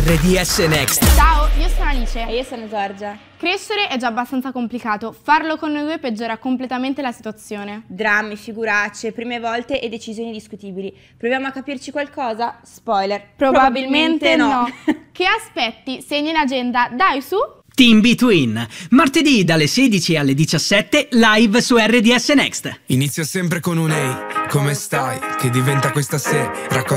RDS Next. Ciao, io sono Alice. E io sono Giorgia. Crescere è già abbastanza complicato, farlo con noi due peggiora completamente la situazione. Drammi, figuracce, prime volte e decisioni discutibili. Proviamo a capirci qualcosa? Spoiler. Probabilmente no. Che aspetti? Segni in agenda, dai su! Team Between, martedì dalle 16 alle 17 live su RDS Next. Inizio sempre con un ehi, come stai? Che diventa questa sera